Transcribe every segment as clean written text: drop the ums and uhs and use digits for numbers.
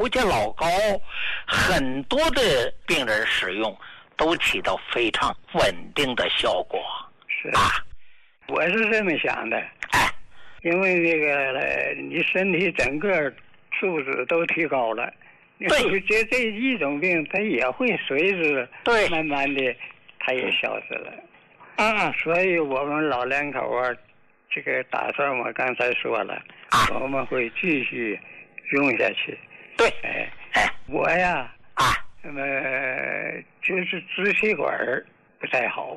胡家老膏，很多的病人使用都起到非常稳定的效果。 是我是这么想的。因为这个你身体整个素质都提高了， 对， 这一种病它也会随之对慢慢的它也消失了。所以我们老两口这个打算我刚才说了，我们会继续用下去。 对， 我呀就是支气管不太好。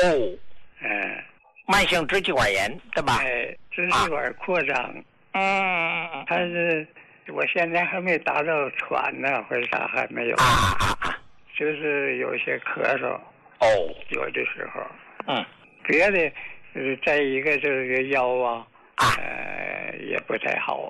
慢性支气管炎，对吧？ 支气管扩张。它是我现在还没达到喘呢，或者啥还没有。就是有些咳嗽。有的时候。别的再一个这个腰也不太好。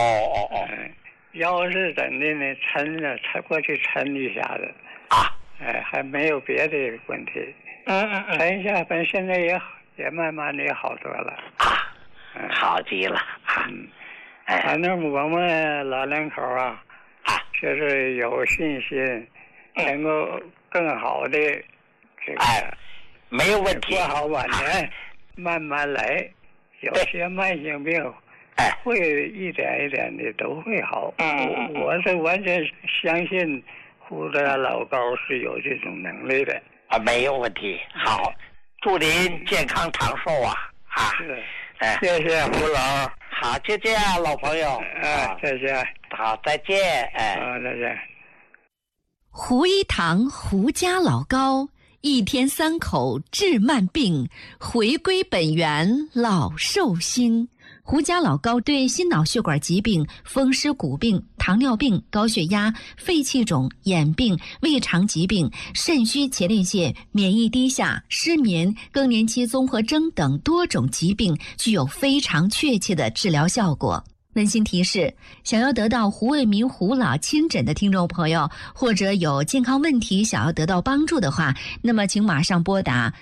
腰是怎的呢？抻过去抻一下子。还没有别的问题。抻一下，反正现在也慢慢的也好多了。 好极了。 反正我们老两口就是有信心能够更好的这个没有问题， 过好晚年，慢慢来。有些慢性病会一点一点的都会好。我是完全相信胡家老膏是有这种能力的。 没有问题。好，祝您健康长寿啊！ 是，谢谢胡老。 好，就这样，老朋友。 再见。 好，再见。 再见。 胡一堂胡家老膏，一天3口治慢病，回归本源老寿星。胡家老膏对心脑血管疾病、风湿骨病、糖尿病、高血压、肺气肿、眼病、胃肠疾病、肾虚前列腺、免疫低下、失眠、更年期综合征等多种疾病具有非常确切的治疗效果。温馨提示：想要得到胡卫民胡老亲诊的听众朋友，或者有健康问题想要得到帮助的话，那么请马上拨打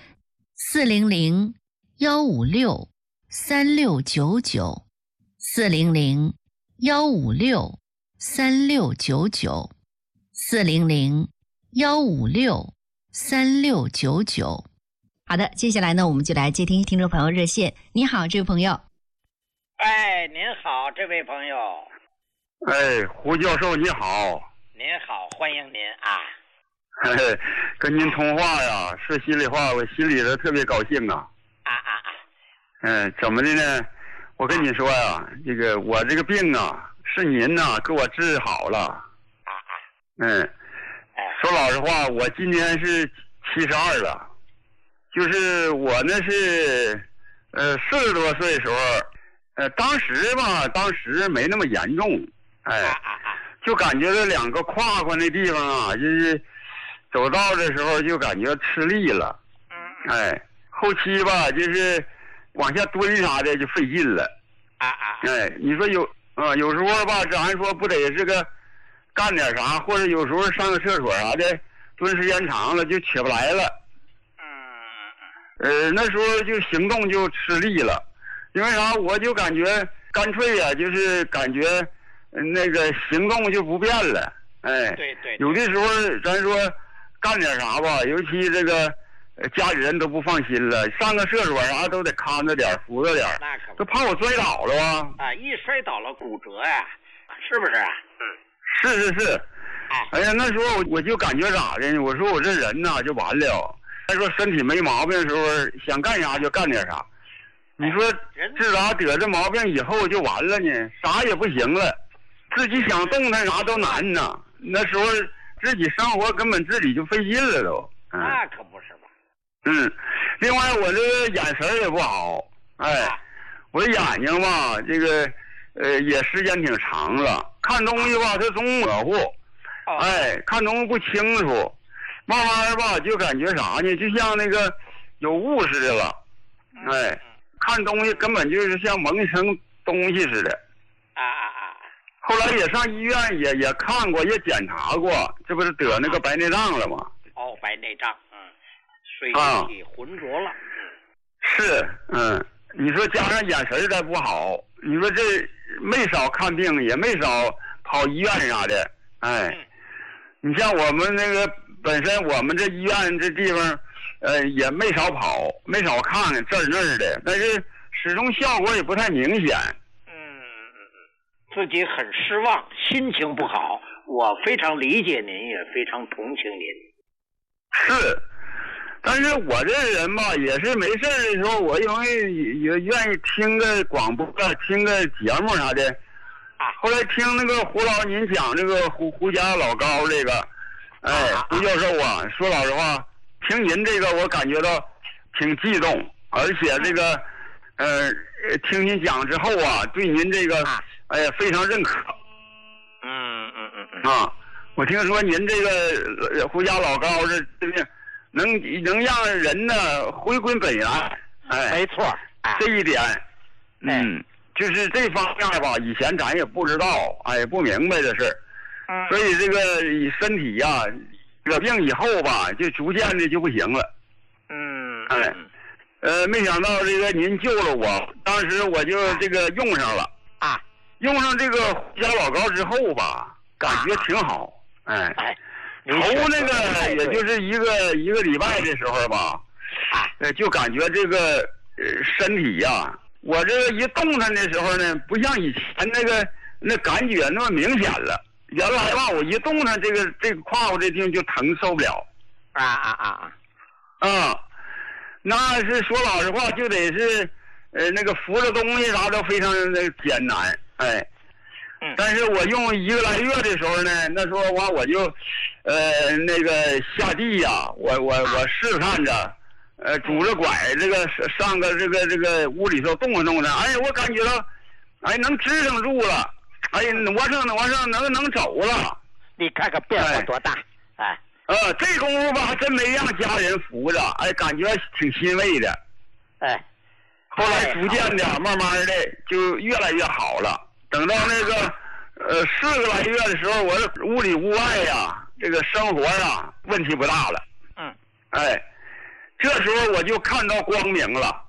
400-156-3699 400-156-3699 400-156-3699。好的，接下来呢，我们就来接听听众朋友热线。你好，这位朋友。 您好，这位朋友。 胡教授你好。 您好，欢迎您啊。 跟您通话呀，说心里话，我心里头特别高兴啊。怎么的呢？我跟你说呀，这个我这个病是您给我治好了。说老实话，我今年是72了，就是我呢是40多岁的时候。当时没那么严重，就感觉这2个胯那地方就是走道的时候就感觉吃力了，后期就是往下蹲啥的就费劲了，你说有时候咱说不得是个干点啥，或者有时候上个厕所啥的，蹲时间长了就起不来了，那时候就行动就吃力了。因为啥？我就感觉干脆就是感觉那个行动就不便了。 对， 有的时候咱说干点啥吧，尤其这个家里人都不放心了，上个厕所啥都得看着点，扶着点， 那可不， 都怕我摔倒了一摔倒了骨折呀，是不是？ 是。那时候我就感觉咋的呢？我说我这人就完了。再说身体没毛病的时候，想干啥就干点啥。你说自打得这毛病以后就完了呢，啥也不行了，自己想动弹啥都难呐。那时候自己生活根本自己就费劲了都。 那可不是吧？ 另外我这个眼神也不好，我眼睛这个也时间挺长了，看东西它总模糊，看东西不清楚，慢慢就感觉啥呢？就像那个有雾似的了，看东西根本就是像蒙一层东西似的。后来也上医院也看过，也检查过，这不是得那个白内障了吗？ 白内障，水体浑浊了。 是，你说加上眼神再不好，你说这没少看病，也没少跑医院啥的， 你像我们那个本身我们这医院这地方，也没少跑，没少看这儿那儿的，但是始终效果也不太明显。 自己很失望，心情不好。我非常理解您，也非常同情您。 是，但是我这人吧，也是没事的时候，我容易也愿意听个广播，听个节目啥的。后来听那个胡老您讲这个胡家老高这个，胡教授啊，说老实话，听您这个我感觉到挺激动，而且这个听您讲之后啊，对您这个非常认可。我听说您这个胡家老高这个能让人呢回归本源， 没错， 这一点，就是这方面吧，以前咱也不知道，也不明白这事儿，所以这个身体呀，得病以后吧，就逐渐的就不行了，没想到这个您救了我，当时我就这个用上了，用上这个胡家老高之后吧，感觉挺好，头那个也就是一个礼拜的时候吧，就感觉这个身体呀，我这个一动弹的时候呢，不像以前那感觉那么明显了。原来吧，我一动弹，这个胯骨这地方就疼，受不了。那是说老实话，就得是那个扶着东西啥都非常的艰难，但是我用1个来月的时候呢，那时候我就那个下地呀，我试探着拄着拐这个上个这个屋里头动动的，我感觉到能支撑住了，挪上能走了。 你看看变化多大， 这功夫吧还真没让家人扶着，感觉挺欣慰的。后来逐渐的慢慢的就越来越好了。等到那个4个来月的时候，我屋里屋外呀，这个生活呀问题不大了。这时候我就看到光明了。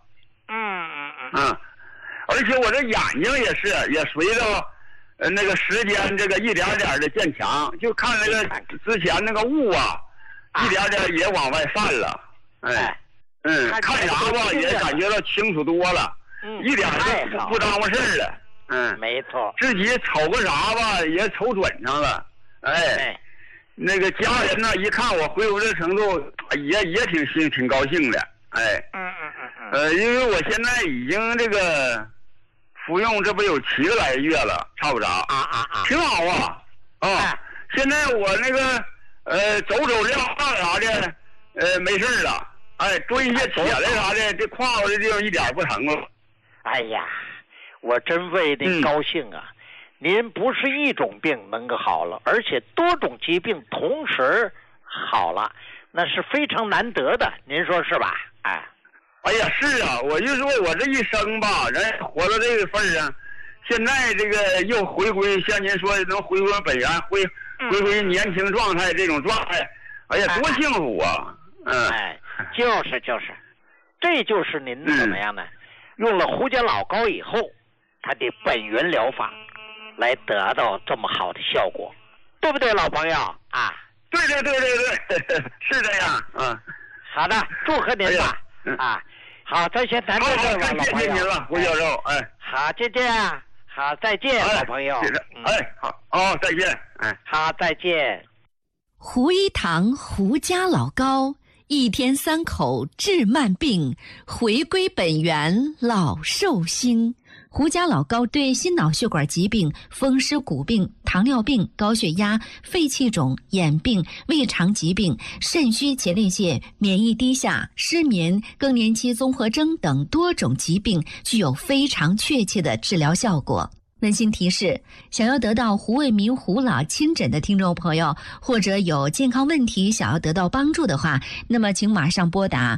而且我这眼睛也随着那个时间这个一点点的渐强，就看那个之前那个雾啊，一点点也往外散了。看啥吧也感觉到清楚多了，一点都不耽误事儿了。 没错， 自己瞅个啥吧也瞅准上了，那个家人呢一看我恢复这程度，也挺高兴的，因为我现在已经这个服用这不有7个来月了，差不多挺好啊，现在我那个走撂啥的没事了，蹲一下起来啥的，这胯骨这地方一点不疼了。 我真为您高兴啊！您不是一种病能够好了，而且多种疾病同时好了，那是非常难得的，您说是吧？ 是啊，我就说我这一生吧，人活到这个份上，现在这个又回归，像您说的能回归本源，回归年轻状态这种状态，多幸福啊！ 就是，这就是您怎么样呢？用了胡家老高以后，他的本源疗法来得到这么好的效果，对不对，老朋友啊？ 对，是这样。 好的，祝贺您吧。好，咱先谈到这儿吧，老朋友。谢谢您了，胡教授。 好，再见。好，再见，老朋友。 好，再见。 好，再见。 胡一堂胡家老高，1天3口治慢病，回归本源老寿星。胡家老高对心脑血管疾病、风湿骨病、糖尿病、高血压、肺气肿、眼病、胃肠疾病、肾虚前列腺、免疫低下、失眠、更年期综合征等多种疾病具有非常确切的治疗效果。温馨提示，想要得到胡卫民胡老亲诊的听众朋友，或者有健康问题想要得到帮助的话，那么请马上拨打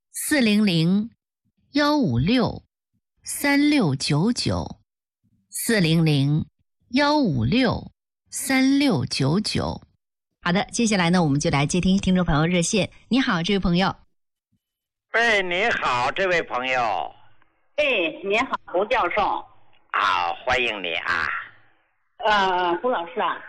400-156-3699 400-156-3699。好的，接下来呢，我们就来接听众朋友热线。你好，这位朋友。 你好，这位朋友。 你好，胡教授。 欢迎你啊。 胡老师啊，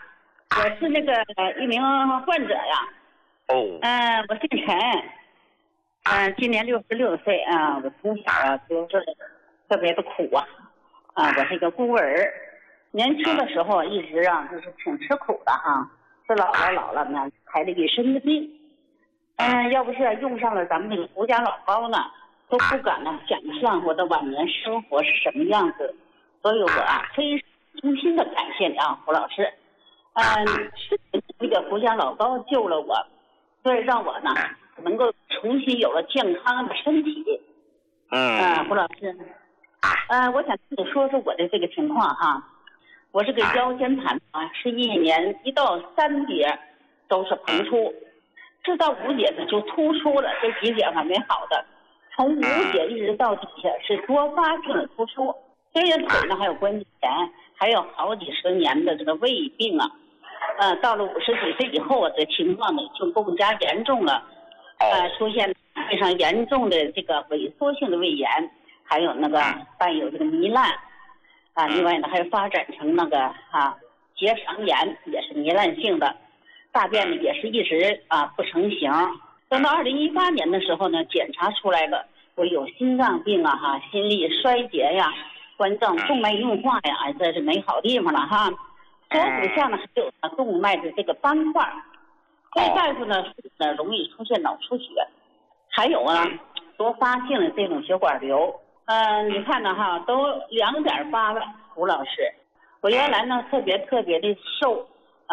我是那个一名患者呀。我姓陈，今年66岁啊。我从小啊就是特别的苦啊，我是一个孤儿。年轻的时候一直啊就是挺吃苦的哈，这老了呢，排了一身的病。要不是用上了咱们这个胡家老高呢，都不敢呢想象我的晚年生活是什么样子。所以我非常衷心的感谢你啊，胡老师。是那个胡家老高救了我，所以让我呢能够重新有了健康的身体。胡老师，我想跟你说说我的这个情况哈。我这个腰间盘是1年1到3节都是膨出，直到5节呢就突出了，这几节还没好的，从5节一直到底下是多发性的突出。这些腿呢还有关节炎，还有好几十年的这个胃病啊。到了50几岁以后，这情况呢就更加严重了。出现非常严重的这个萎缩性的胃炎，还有那个伴有这个糜烂。另外呢，还发展成那个结肠炎，也是糜烂性的，大便呢也是一直不成形。等到2018年的时候呢，检查出来了，我有心脏病心力衰竭呀，冠状动脉硬化呀，这是没好地方了哈。左骨下呢还有动脉的这个斑块，所以大夫呢容易出现脑出血，还有多发性的这种血管瘤。你看呢都2.8了，胡老师。我原来呢特别的瘦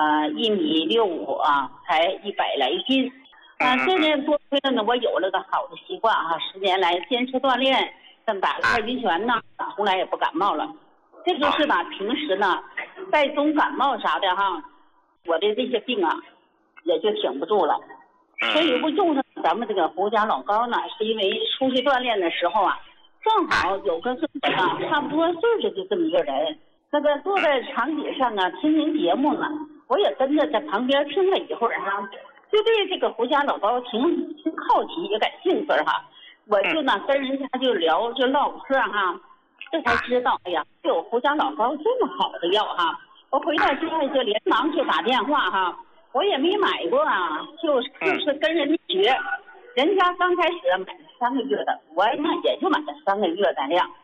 ，1.65米才100来斤。这年多亏了呢，我有了个好的习惯10年来坚持锻炼，像打个太极拳呢，从来也不感冒了。这就是呢，平时呢带种感冒啥的我的这些病也就挺不住了。所以我用上咱们这个胡家老高呢，是因为出去锻炼的时候正好有个跟我差不多岁数的这么一个人，那个坐在长椅上听您节目呢，我也跟着在旁边听了一会儿就对这个胡家老高挺好奇，也感兴趣我就呢跟人家就聊就唠嗑这才知道，哎呀，有胡家老高这么好的药我回到家里就连忙就打电话我也没买过就是跟人家学，人家刚开始买了3个月的，我呢也就买了3个月的量。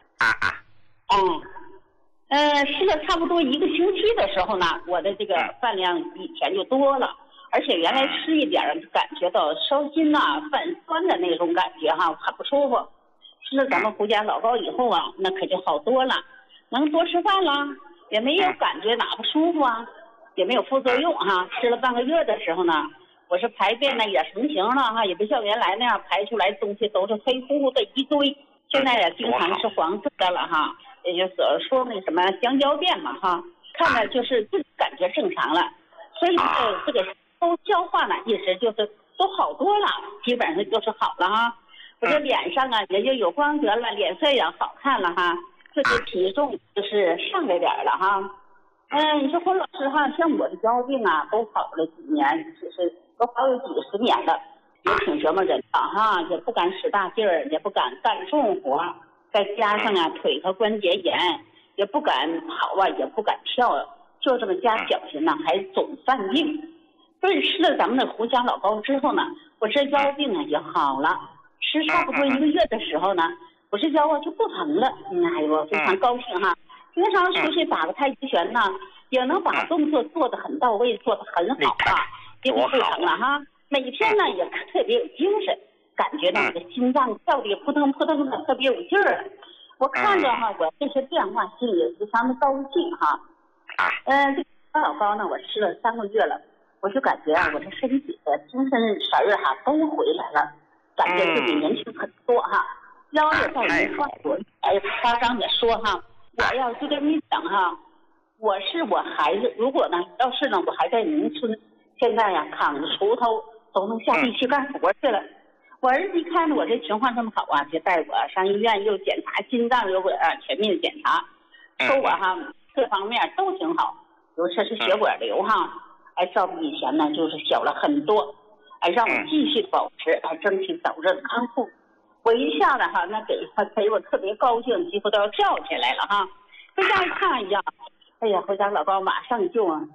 吃了差不多1个星期的时候呢，我的这个饭量以前就多了，而且原来吃一点感觉到烧心泛酸的那种感觉很不舒服。吃了咱们胡家老高以后那可就好多了，能多吃饭了，也没有感觉哪不舒服也没有副作用吃了半个月的时候呢，我是排便呢也成型了也不像原来那样排出来东西都是黑乎乎的一堆，现在也经常是黄色的了也就是说那什么香蕉便嘛看着就是感觉正常了。所以这个都消化呢一直就是都好多了，基本上就是好了我这脸上也就有光泽了，脸色也好看了这个体重就是上来点了你说胡老师像我的腰病都好了几年，就是都好有几十年了，也挺折磨人的也不敢使大劲儿，也不敢干重活，再加上腿和关节炎，也不敢跑也不敢跳，就这么加小心还总犯病。所以吃了咱们的胡家老高之后呢，我这腰病也好了。吃差不多1个月的时候呢，我这腰就不疼了。哎呦，非常高兴经常出去打个太极拳也能把动作做得很到位，做得很好也不疼了每天呢也特别有精神，感觉到我的心脏跳得扑腾扑腾的，特别有劲儿。我看着我这些变化，心里也非常的高兴这个老高呢，我吃了3个月了，我就感觉我这身体的精神神儿都回来了，感觉自己年轻很多腰也在没换过。夸张的说我要就跟你讲我是我孩子，如果呢要是呢我还在农村，现在扛着锄头都能下地去干活去了。我儿子一看着我这情况这么好就带我上医院，又检查心脏，又全面检查，说我各方面都挺好，尤其是血管瘤照比以前呢就是小了很多，让我继续保持争取早日康复。我一下子那给我特别高兴，几乎都要跳起来了回家一看哎呀，回家老高马上就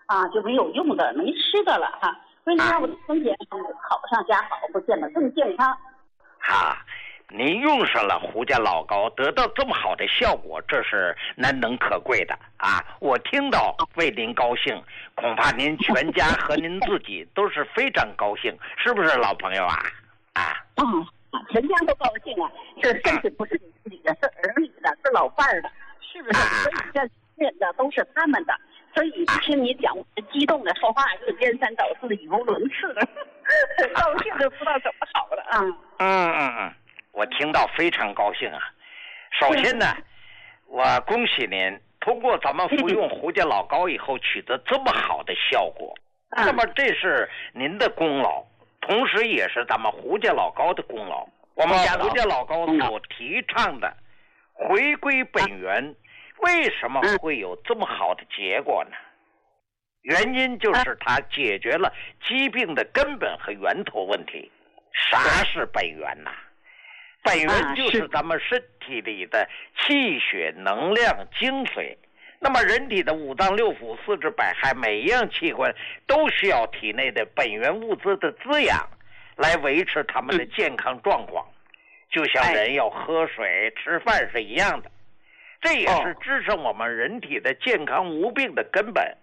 啊，就没有用的，没吃的了哈。所以让我的身体好上加好，不见得更健康。 您用上了胡家老膏，得到这么好的效果，这是难能可贵的啊！我听到为您高兴，恐怕您全家和您自己都是非常高兴，是不是老朋友啊？ 全家都高兴啊！这身体不是你自己的，是儿女的，是老伴儿的，是不是？所以这见的都是他们的。所以听你讲，我激动的说话就颠三倒四的语无伦次的，高兴的不知道怎么好了。 我听到非常高兴啊！首先呢，我恭喜您通过咱们服用胡家老膏以后取得这么好的效果，那么这是您的功劳，同时也是咱们胡家老膏的功劳。我们胡家老膏所提倡的回归本源，为什么会有这么好的结果呢？原因就是它解决了疾病的根本和源头问题。啥是本源呢？本源就是咱们身体里的气血、能量、精髓。那么人体的五脏六腑、四肢百骸，每一样器官都需要体内的本源物质的滋养，来维持他们的健康状况。就像人要喝水、吃饭是一样的，这也是支撑我们人体的健康无病的根本。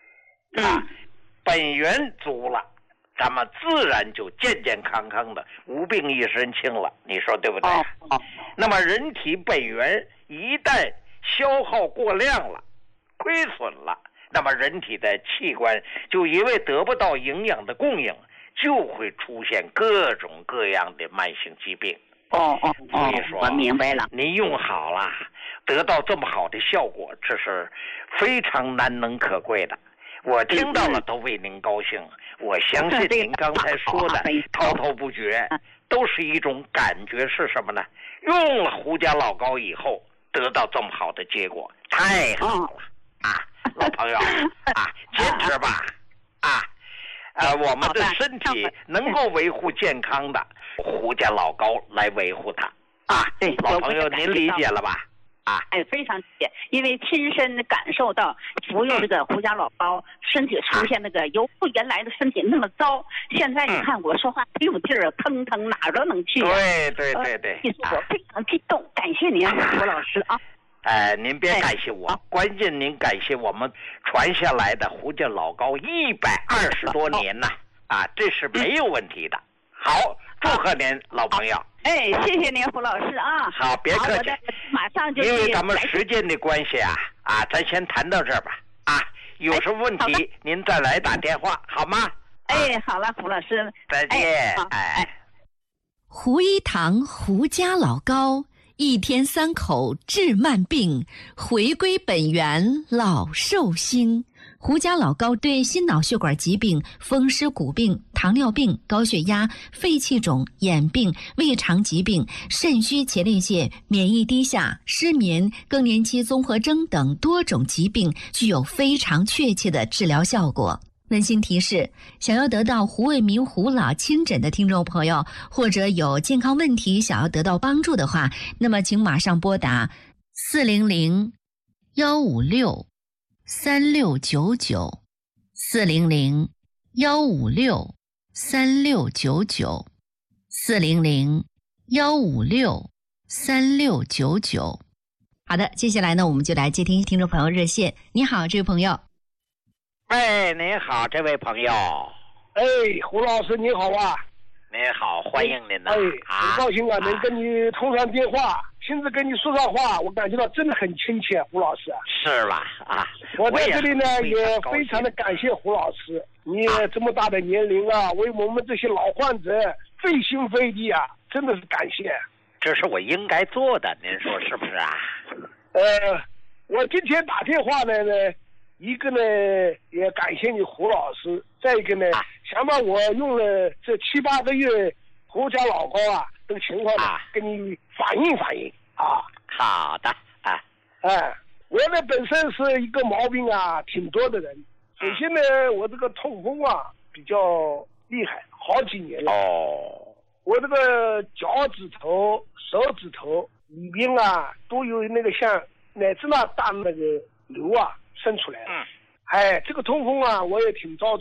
本源足了，咱们自然就健健康康的，无病一身轻了，你说对不对？那么人体本源一旦消耗过量了，亏损了，那么人体的器官就因为得不到营养的供应，就会出现各种各样的慢性疾病。所以说， 我明白了， 您用好了，得到这么好的效果，这是非常难能可贵的。我听到了都为您高兴。我相信您刚才说的滔滔不绝，都是一种感觉，是什么呢？用了胡家老膏以后，得到这么好的结果，太好了老朋友坚持吧我们的身体能够维护健康的，胡家老膏来维护它对， 老朋友您理解了吧？ 非常理解，因为亲身感受到服用这个胡家老膏，身体出现那个由原来的身体那么糟，现在你看我说话没有劲儿，腾腾哪儿都能去。 对， 我非常激动，感谢您，胡老师您别感谢我，关键您感谢我们传下来的胡家老膏120多年呐这是没有问题的。好，祝贺您，老朋友。 谢谢您，胡老师好，别客气， 马上就因为咱们时间的关系咱先谈到这儿吧有什么问题您再来打电话好吗？ 好了，胡老师， 再见。 胡一堂胡家老膏，1天3口治慢病，回归本源老寿星。胡家老膏对心脑血管疾病、风湿骨病、糖尿病、高血压、肺气肿、眼病、胃肠疾病、肾虚前列腺、免疫低下、失眠、更年期综合征等多种疾病具有非常确切的治疗效果。温馨提示：想要得到胡卫民胡老亲诊的听众朋友，或者有健康问题想要得到帮助的话，那么请马上拨打400-156-3699 400-156-3699 400-156-3699。好的，接下来呢，我们就来接听听众朋友热线。你好，这位朋友。 您好，这位朋友。 胡老师你好啊。 您好，欢迎您呐。 很高兴能跟你通上电话，亲自跟你说上话，我感觉到真的很亲切，胡老师。 是吧？ 我在这里呢也非常的感谢胡老师，你这么大的年龄为我们这些老患者费心费力真的是感谢。 这是我应该做的，您说是不是我今天打电话呢一个呢也感谢你胡老师，再一个呢想把我用了这7、8个月胡家老膏这个情况呢跟你反映好的我呢本身是一个毛病挺多的人。首先呢我这个痛风比较厉害，好几年了我这个脚趾头、手指头里边都有那个像奶子那大那个瘤生出来了这个痛风啊，我也挺着